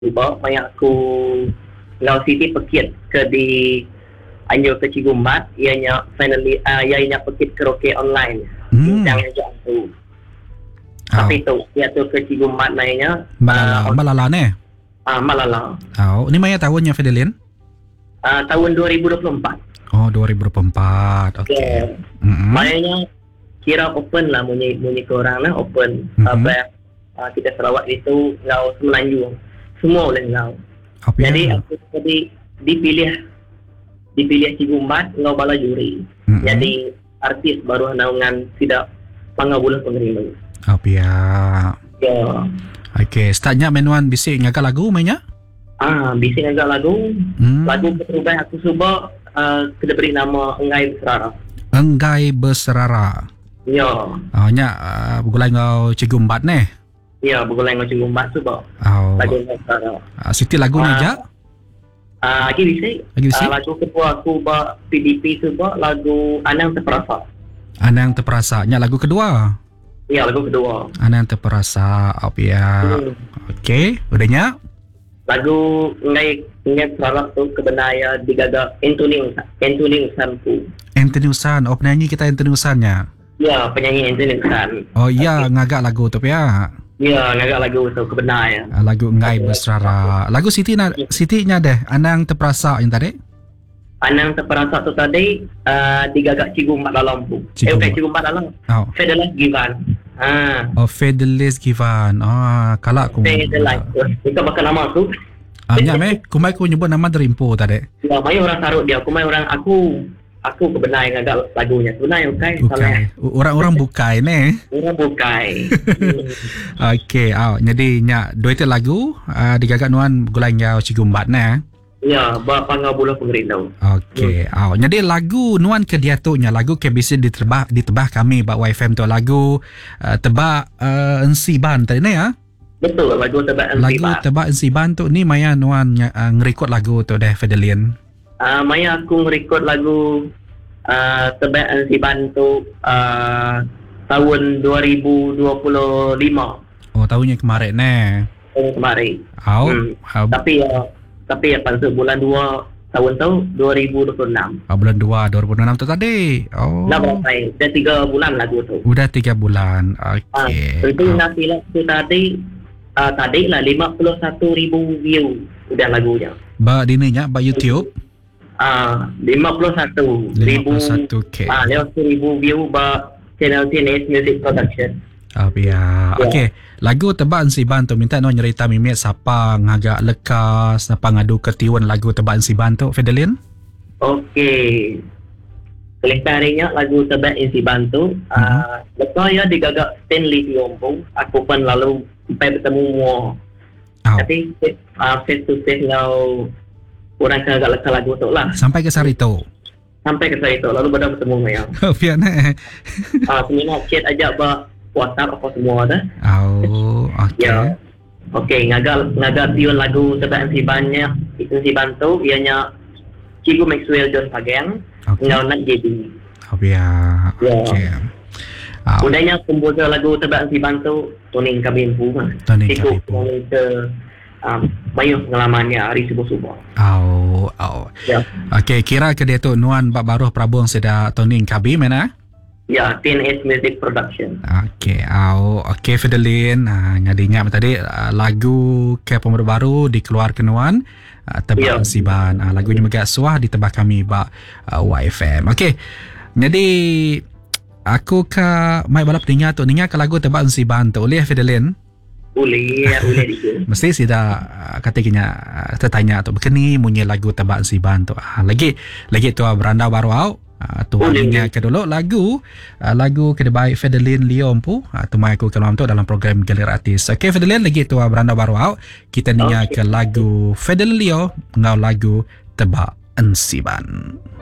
Sebab banyak aku ngau Siti pekit ke di anyo ke Cikgu Mat ianya finally ianya pekit karaoke online. Yang jam tu. Tapi tu dia tu ke Cikgu Mat mainnya Malala ne. Malala. Ni maya tahunnya Fidelin? Tahun 2024. Oh, 2024. Okey. Yeah. Mainnya kira open lah bunyi korang lah open. Kita Sarawak itu ngau Semenanjung. Semua boleh ngau. Jadi aku tadi dipilih Cikgu Mat ngau bala juri. Jadi artis baru naungan tidak pangabulah pengerima. Ya. Ya. Okey, startnya menuan bisik ngaga lagu mainnya? Bisik ngaga lagu. Lagu keterubah aku cuba kita beri nama Enggai Berserara. Enggai Berserara. Ya. Nya bergulai ngau Cikgu Mat ne. Ya, bergulai ngau Cikgu Mat cuba. Lagu Enggai Berserara. Siti lagu ni je? Lagi bisik. Lagu kedua aku buat PDP cuba lagu Anang Terperasa. Anang Terperasa. Nya lagu kedua? Ya, lagu kedua. Anang Terperasa. Okey, udahnya? Lagu Enggai Berserara tu kebenaya digagak Anthony Usanku. Anthony Usan. Penyanyi kita Anthony Usannya? Ya, penyanyi Anthony Usan. Oh iya, ngagak lagu tu ya? Ya, ngagak lagu tu kebenaya. Lagu Enggai Berserara. Lagu Siti-nya deh, Anang Terperasa yang tadi? Anang Terperasa tu tadi digagak Cikgu Mat dalam tu. Cikgu Mat dalam. Fidelis Givan. Fidelis Givan. Kalau aku Fidelis. Itu bakal nama aku. Kumai aku nyebut nama Dreampo tadi. Ya, mai orang taruh dia. Kumai orang aku kebenar ngagak lagunya. Sebenarnya bukai. Orang-orang bukai ne. Orang bukai. Okey, jadi nya dua itu lagu digagak nuan gulai ngau Cikgu Mat ne. Ya, bapa ngabulah pengerindau. Okey. Jadi lagu nuan ke dia tu nya lagu KBC ditebah kami bak YFM tu lagu tebak Ensiban tadi ne ya. Betul, lagu tebak Ensiban. Lagu tebak Ensiban tu ni maya nuan ngerekod lagu tu deh Fidelin. Maya aku ngerekod lagu tebak Ensiban tu tahun 2025. Tahunnya kemarin ne. Kemarin. Tapi ya pada bulan 2 tahun tu 2026. Bulan 2 2026 tu tadi. Dah berapa? Dah 3 bulan lagu tu. Udah 3 bulan. Okey. Itu nanti lah tu tadi lah 51,000 view udah lagunya. Dininya YouTube. 51,000 51k. 50,000 view channel TNS Music Production. Okey. Lagu tebak Ensiban tu minta no nyerita mimit siapa ngagak lekas siapa ngadu ketiwan lagu tebak Ensiban tu Fidelin. Okey. Kelestarinya lagu tebak Ensiban tu lepas ya digagak Stanley Tiompo. Aku pun lalu sampai bertemu semua. Tapi face to face ngau orang ngagak lekas lagu tu lah. Sampai ke Sarito. Lalu baru bertemu ngau. Biar ne. Semina chat aja WhatsApp apa semua dah. Okey. Ya. Okey, ngagak tiun lagu tebak Ensibannya. Ensiban tu ianya Cikgu Maxwell John Pageng ngau nak JB. Okey. Udahnya komposer lagu tebak Ensiban tu Toning Kabimpu. Cikgu ke banyak pengalamannya hari subuh-subuh. Ya. Okey, kira ke dia tu nuan bak baru Prabong seda Toning Kabim mana? Ya, TNS Music Production. Okey Fidelin. Nyadinya tadi lagu ke pemuda baru dikeluarkan nuan tebak Ensiban. Lagunya megak suah ditebak kami bak YFM. Okey. Jadi aku ke mai balap ninga ke lagu tebak Ensiban tu boleh Fidelin? Boleh dikit. Mesti sudah katanya tertanya tu begini munyi lagu tebak Ensiban tu. Lagi tu beranda baru tuannya ke dulu lagu kedai Fidelin Leon pu tumai aku kelam tu dalam program Galeri Artis. Okey Fidelin lagi tu beranda baru kita ninya ke lagu Fidelin Leo ngau lagu tebak Ensiban.